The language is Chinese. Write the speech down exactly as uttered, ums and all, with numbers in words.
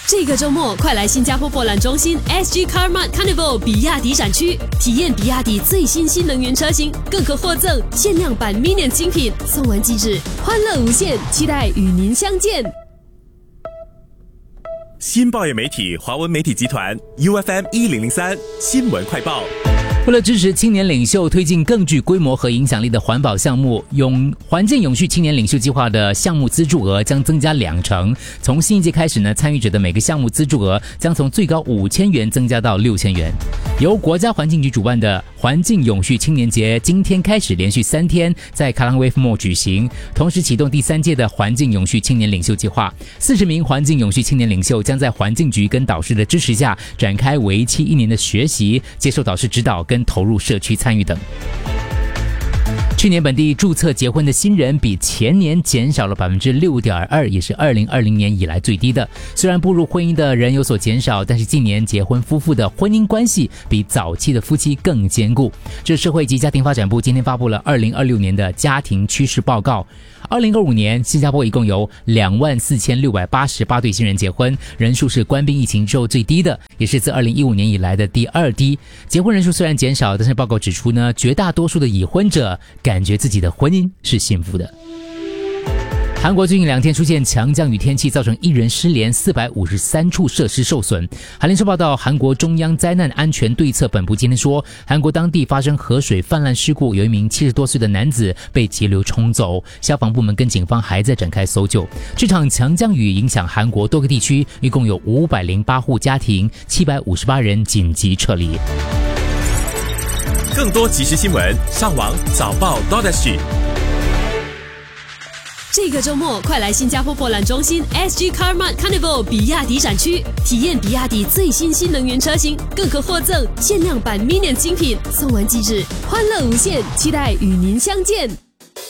这个周末，快来新加坡博览中心 S G Carmart Carnival 比亚迪展区，体验比亚迪最新新能源车型，更可获赠限量版 Minion 精品，送完即止，欢乐无限，期待与您相见。 新报业媒体华文媒体集团 U F M 一零零三新闻快报。 为了支持青年领袖推进更具规模和影响力的环保项目，永环境永续青年领袖计划的项目资助额将增加两成。从新一届开始呢，参与者的每个项目资助额将从最高五千元增加到六千元。由国家环境局主办的环境永续青年节今天开始连续三天在卡朗威夫 Mall 举行，同时启动第三届的环境永续青年领袖计划。四十名环境永续青年领袖将在环境局跟导师的支持下展开为期一年的学习，接受导师指导跟投入社区参与等。去年本地注册结婚的新人比前年减少了 百分之六点二， 也是二零二零年以来最低的。虽然步入婚姻的人有所减少，但是近年结婚夫妇的婚姻关系比早期的夫妻更坚固。这社会及家庭发展部今天发布了二零二六年的家庭趋势报告。二零二五年，新加坡一共有两万四千六百八十八对新人结婚，人数是关闭疫情之后最低的，也是自二零一五年以来的第二低。结婚人数虽然减少，但是报告指出呢，绝大多数的已婚者感觉自己的婚姻是幸福的。韩国最近两天出现强降雨天气，造成一人失联，四百五十三处设施受损。韩联社报道，韩国中央灾难安全对策本部今天说，韩国当地发生河水泛滥事故，有一名七十多岁的男子被急流冲走，消防部门跟警方还在展开搜救。这场强降雨影响韩国多个地区，一共有五百零八户家庭，七百五十八人紧急撤离。 更多即时新闻，上网早报 .sg。 这个周末，快来新加坡博览中心 S G Carmart Carnival 比亚迪展区，体验比亚迪最新新能源车型，更可获赠限量版 Minion 精品，送完即止，欢乐无限，期待与您相见。